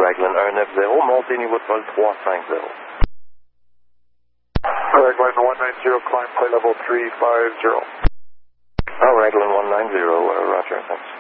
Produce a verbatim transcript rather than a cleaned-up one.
Raglan un neuf zéro, montez niveau de vol trois cinq zéro. Raglan one nine zero, climb play level three five zero. Oh, Raglan one nine zero, uh, roger, thanks.